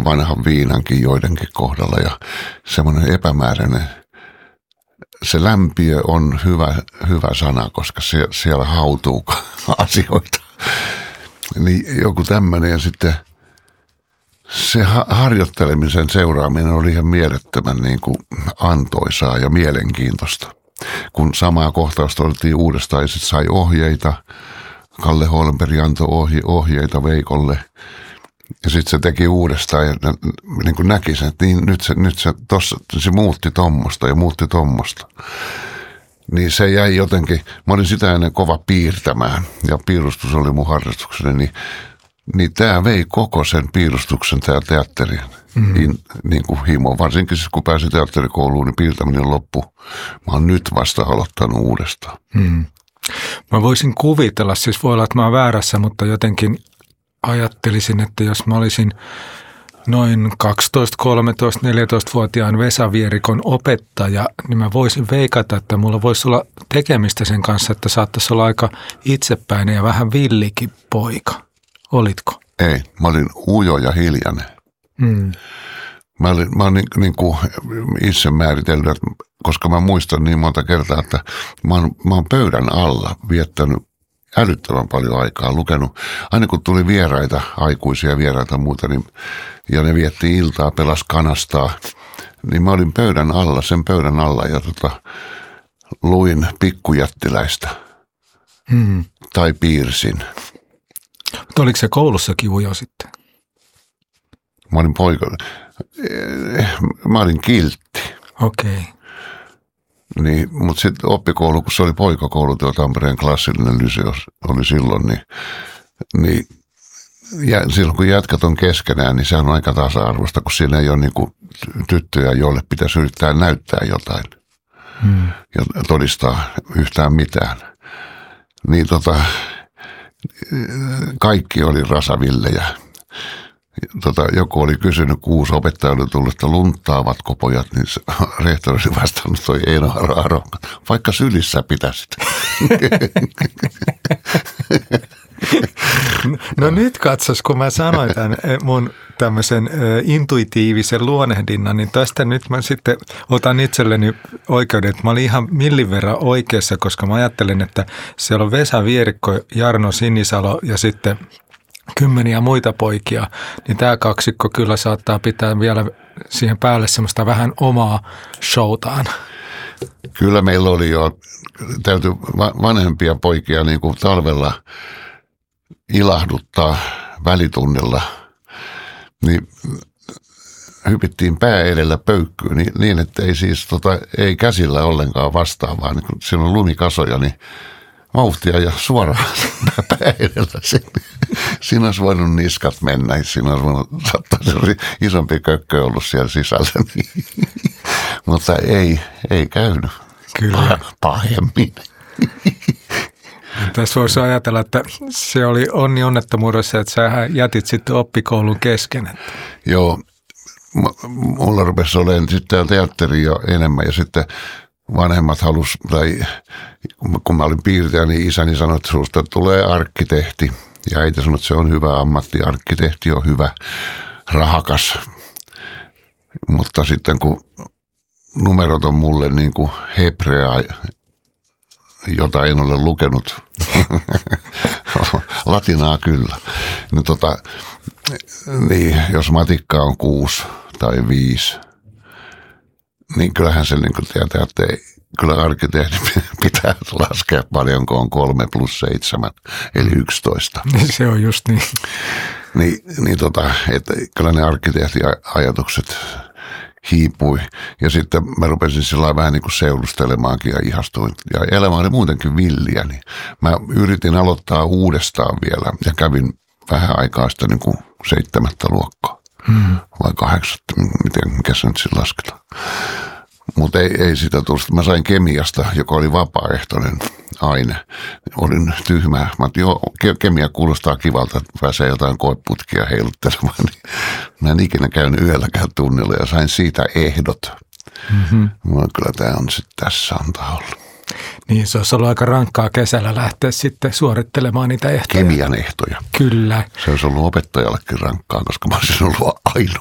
vanhan viinankin joidenkin kohdalla ja semmoinen epämääräinen. Se lämpiö on hyvä sana, koska siellä hautuu asioita. Niin joku tämmöinen ja sitten se harjoittelemisen seuraaminen oli ihan mielettömän niin kuin antoisaa ja mielenkiintoista. Kun samaa kohtausta oltiin uudestaan ja sitten sai ohjeita. Kalle Holmberg antoi ohjeita Veikolle. Ja sitten se teki uudestaan ja niin kuin näki sen, että niin, nyt se muutti tommosta ja muutti tommosta. Niin se jäi jotenkin, mä olin sitä ennen kova piirtämään ja piirustus oli mun harrastukseni, niin tämä vei koko sen piirustuksen, tämä teatterin niin kuin himo. Varsinkin siis, kun pääsin teatterikouluun, niin piirtäminen loppu. Mä oon nyt vasta aloittanut uudestaan. Mä voisin kuvitella, siis voi olla, että mä oon väärässä, mutta jotenkin ajattelisin, että jos mä olisin noin 12, 13, 14-vuotiaan Vesa Vierikon opettaja, niin mä voisin veikata, että mulla voisi olla tekemistä sen kanssa, että saattaisi olla aika itsepäinen ja vähän villikin poika. Olitko? Ei, mä olin ujo ja hiljainen. Mä oon niin kuin itse määritellyt, koska mä muistan niin monta kertaa, että mä oon pöydän alla viettänyt älyttömän paljon aikaa, lukenut. Aina kun tuli vieraita, aikuisia vieraita muuta, niin, ja ne vietti iltaa, pelas kanastaa, niin mä olin sen pöydän alla ja luin Pikkujättiläistä tai piirsin. Mutta oliko se koulussakin ujo sitten? Mä olin mä olin kiltti. Okei. Niin, mutta sitten oppikoulu, kun se oli poikakoulu, tuo Tampereen klassillinen lyseo oli silloin, niin silloin kun jätkät on keskenään, niin se on aika tasa-arvoista, kun siinä ei ole niinku tyttöjä, joille pitäisi yrittää näyttää jotain ja todistaa yhtään mitään. Niin kaikki oli rasavillejä. Joku oli kysynyt, kun uusi opettaja oli tullut, että lunttaavatko pojat, niin rehtori oli vastannut toi Eino Aro, vaikka sylissä pitäisit. No nyt katsos, kun mä sanoin tämän mun tämmöisen intuitiivisen luonehdinnan, niin tästä nyt mä sitten otan itselleni oikeuden, että mä olin ihan millin verran oikeassa, koska mä ajattelen, että siellä on Vesa Vierikko, Jarno Sinisalo ja sitten 10 muita poikia, niin tämä kaksikko kyllä saattaa pitää vielä siihen päälle semmoista vähän omaa showtaan. Kyllä meillä oli jo, täytyy vanhempia poikia niin kuin talvella ilahduttaa välitunnilla, niin hypittiin pää edellä pöykkyyn niin että ei siis ei käsillä ollenkaan vastaan, vaan niin kun siinä on lumikasoja, niin vauhtia ja suoraan pää edellä. Siinä olisi voinut niskat mennä, siinä olisi voinut saattaa isompi kökkö ollut siellä sisällä, mutta ei käynyt. Kyllä. Pahemmin. Tässä voisi ajatella, että se oli onni onnettomuudessa, että sä jätit sitten oppikoulun kesken. Joo, mulla rupesi olemaan sitten teatteri jo enemmän ja sitten vanhemmat halusi, tai kun mä olin piirtäjä, niin isäni sanoi, että susta tulee arkkitehti. Ja äiti sanoi, että se on hyvä ammatti, arkkitehti on hyvä, rahakas. Mutta sitten kun numerot on mulle niin kuin hebreaa, jota en ole lukenut, latinaa kyllä, niin jos matikka on 6 tai 5, niin kyllähän se niin kuin tietää, että kyllä arkkitehti pitää laskea paljonko on 3 + 7, eli 11. Se on just niin. Että kyllä ne arkkitehtiajatukset hiipui. Ja sitten mä rupesin sillä vähän niin kuin seulustelemaankin ja ihastuin. Ja elämä oli muutenkin villiä, niin mä yritin aloittaa uudestaan vielä ja kävin vähän aikaa sitten niin kuin 7. luokkaa. Vai 8, mikä se nyt siinä lasketaan. Mutta ei sitä tullut. Mä sain kemiasta, joka oli vapaaehtoinen aine. Olin tyhmää. Mä kemia kuulostaa kivalta, että pääsee jotain koeputkia heiluttelemaan. Niin mä en ikinä käynyt yölläkään tunnilla ja sain siitä ehdot. Kyllä tämä on sitten tässä antaa olla. Niin, se olisi ollut aika rankkaa kesällä lähteä sitten suorittelemaan niitä ehtoja. Kemian ehtoja. Kyllä. Se olisi ollut opettajallekin rankkaa, koska mä olisin ollut ainoa.